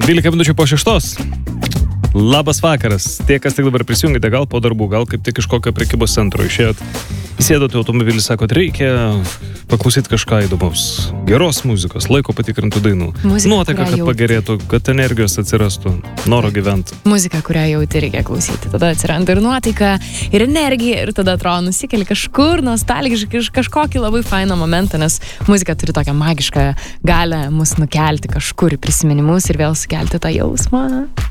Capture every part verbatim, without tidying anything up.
dvylika minučių po šeštos. Labas vakaras. Tie, kas tik dabar prisijungite, gal po darbų, gal kaip tik iš kokio prekybos centro išėjot, įsėdote automobilį, sakot, reikia paklausyti kažką įdomaus. Geros muzikos, laiko patikrintų dainų. Muzika, nuotaika, kad pagerėtų, kad energijos atsirastų, noro gyventi. Muzika, kurią jauti, reikia klausyti. Tada atsiranda ir nuotaika, ir energija, ir tada atrodo nusikeli kažkur nostalgiškai, kažkokį labai fainą momentą, nes muzika turi tokią magišką galią mus nukelti kažkur į prisiminimus ir vėl sukelti tą jausmą.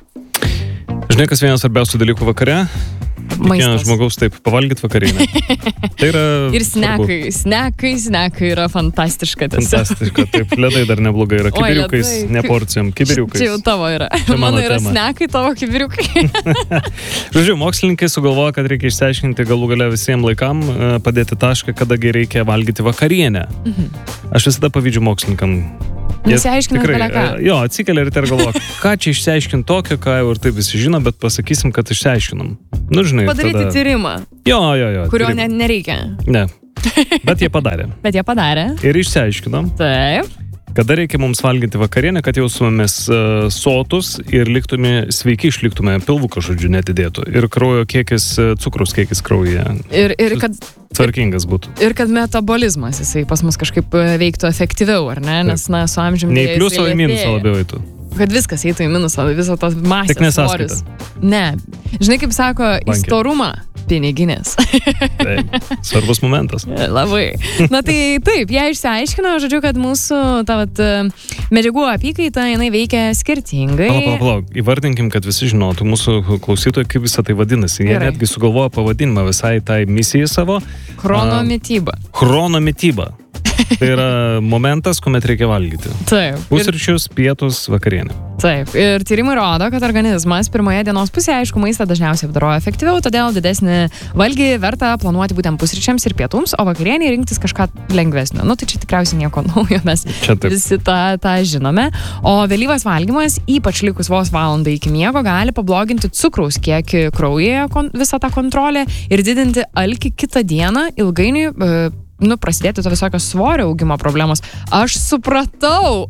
Žinai, kas vienas svarbiausių dalykų vakare? Kiekvienas žmogaus taip, pavalgyti vakarienę. Tai yra ir snekai, snekai, snekai yra fantastiška tiesiog. Fantastiška, taip, ledai dar neblogai yra. Kibiriukais, Oi, ne porcijom, kibiriukais. Čia jau tavo yra. Čia mano Mano yra tema. snekai, tavo kibiriukai. Žodžiu, mokslininkai sugalvoja, kad reikia išsiaiškinti galų gale visiems laikam, padėti tašką, kadagi reikia valgyti vakarienę. Mhm. Aš visada pavydžiu mokslininkam. Nesiaiškinant ką. Jo, atsikelia ir tai galvoja, ką čia išsiaiškinti tokio, ką jau ir taip visi žino, bet pasakysim, kad išsiaiškinom. Nu, žinai, padaryti tada... tyrimą. Jo, jo, jo. Kurio tyrimą. ne, nereikia. Ne. Bet jie padarė. Bet jie padarė. Ir išsiaiškinom. Taip. Kada reikia mums valgyti vakarienę, kad jaustumėmės uh, sotus ir liktume sveiki, išliktume, pilvuką, žodžiu, netidėtų. Ir kraujo kiekis, cukraus kiekis kraujyje. Ir, ir kad... Tvarkingas būtų. Ir kad metabolizmas, jisai pas mus kažkaip veiktų efektyviau, ar ne? Nes, na, su amžiumi... Ne į pliusą, o į minusą labiau eitų. Kad viskas eitų į minusą, viso tos masės. Tik nesąskaita. Ne. Žinai, kaip sako, Bankė. į storumą piniginės. Taip, svarbus momentas. Labai. Na tai taip, jie išsiaiškino, žodžiu, kad mūsų ta, vat, medžiagų apykaita, jinai veikia skirtingai. Palauk, palauk, palauk. Įvardinkim, kad visi žinotų, mūsų klausytojai, kaip visą tai vadinasi. Jie Gerai. netgi sugalvojo pavadinimą visai tai misijai savo. Chronomityba. Chronomityba. Tai yra momentas, kuomet reikia valgyti. Taip. Pusryčius, pietus, vakarienę. Taip. Ir tyrimai rodo, kad organizmas pirmoje dienos pusėje, aišku, maistą dažniausiai apdoroja efektyviau, todėl didesnį valgį verta planuoti būtent pusryčiams ir pietums, o vakarienį rinktis kažką lengvesnio. Nu, tai čia tikriausiai nieko naujo, mes visi tą, tą žinome. O vėlyvas valgymas, ypač likus vos valandai iki miego, gali pabloginti cukraus kiekį kraujyje, visą tą kontrolę ir didinti alkį kitą dieną, ilgainiui e, nu, prasidėti to visokios svorio augimo problemos. Aš supratau,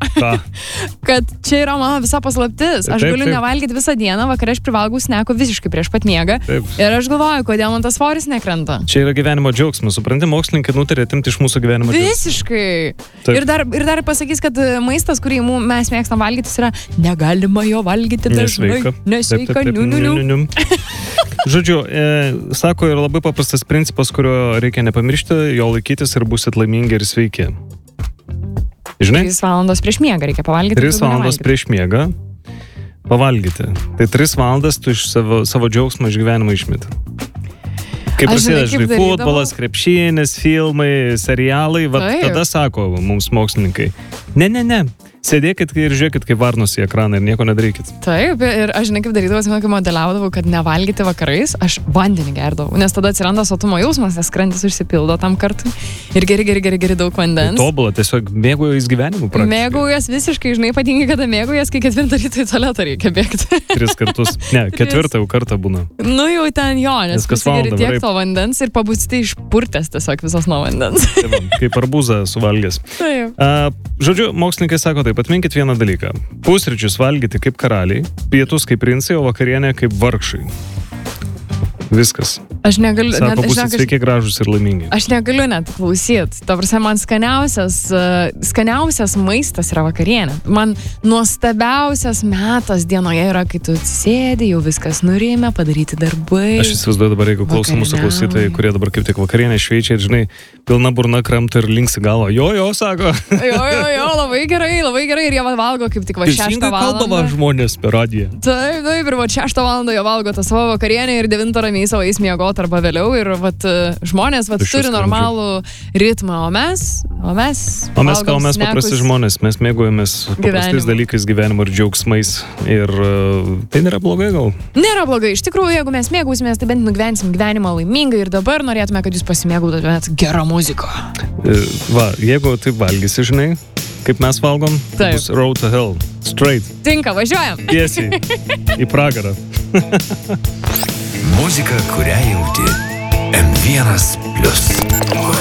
kad čia yra mano visa paslaptis. Aš taip, galiu taip. nevalgyti visą dieną, vakare aš privalgau sneko visiškai prieš pat miegą. Taip. Ir aš galvoju, kodėl man tas svoris nekrenta. Čia yra gyvenimo džiaugsmas. Supranti, mokslininkai nutarė atimti iš mūsų gyvenimo džiaugsmą. Visiškai. Taip. Ir dar, ir dar pasakys, kad maistas, kurį mes mėgstam valgyti, yra negalima jo valgyti dažnai. Nesveika. Nesveika. Taip, taip, taip. Niu, niu, niu. Niu, niu, niu. Žodžiu, e, sako, yra labai paprastas principas, kurio reikia nepamiršti, jo laikytis ir būsit laimingi ir sveiki. Žinai? Tris valandos prieš miegą reikia pavalgyti. Tris valandos prieš miegą pavalgyti. Tai tris valandas tu iš savo, savo džiaugsmą iš gyvenimo išmeti. Kai prasideda, žinai, futbolas, krepšinis, filmai, serialai, va tada sako mums mokslininkai. Ne, ne, ne. Sėdėkit ir žiūrėkit, kaip varnos į ekraną ir nieko nedarykit. Taip, ir aš žinai, kaip darydavau, kai modeliaudavau, kad nevalgyti vakarais, aš vandenį gerdavau, nes tada atsiranda sotumo jausmas, nes skrandis užsipildo tam kartui ir geri, geri, geri, geri daug vandens. Tai tobula, tiesiog mėgaujas gyvenimu praktiškai. Mėgaujas visiškai, žinai, ypatingai, kada mėgaujas, kai ketvirtą ryto į tualetą reikia bėgti. Tris kartus, ne, ketvirtą jau kartą būna. Nu jau ten jo, nes pasigeri tiek varai... to vandens ir pabūsti išpurtęs tiesiog visas nuo vandens. Taip, kaip arbūzą suvalgęs. Taip. Uh, žodžiu, mokslininkai sako taip, atminkit vieną dalyką. Pusryčius valgyti kaip karaliai, pietus kaip princai, o vakarienę kaip vargšai. Viskas. Aš negaliu... Sako, būsit sveiki, gražus ir laimingi. Aš negaliu net klausyti. Ta prasme, man skaniausias, uh, skaniausias maistas yra vakarienė. Man nuostabiausias metas dienoje yra, kai tu sėdi, jau viskas nurimė, padaryti darbai. Aš įsivaizduoju dabar, jeigu klauso mūsų klausytojai, kurie dabar kaip tik vakarienę šveičia ir, žinai, pilna burna kramto ir linksi galvo. Jo, jo, sako. Jo, jo, jo, labai gerai, labai gerai. Ir jie valgo kaip tik va šeštą valandą. Kalbama žmonės per radiją. Taip, taip, ir va šeštą valandą jie valgo tą savo vakarienę ir devintą ramiai savo eis miegoti arba vėliau. Ir vat, žmonės vat, turi normalų ritmą, o mes... O mes, o mes, ką, mes paprasti žmonės, mes mėgaujamės paprastais dalykais gyvenimo ir džiaugsmais. Ir uh, tai nėra blogai gal? Nėra blogai. Iš tikrųjų, jeigu mes mėgausimės, tai bent nugyvensim gyvenimą laimingai ir dabar norėtume, kad jūs pasimėgautumėt gerą muziką. Va, jeigu taip valgysi, žinai, kaip mes valgom, tai bus road to hell. Straight. Tinka, važiuojam. Tiesiai. Į pragarą. Muzika, kurią jauti. em vienas plius.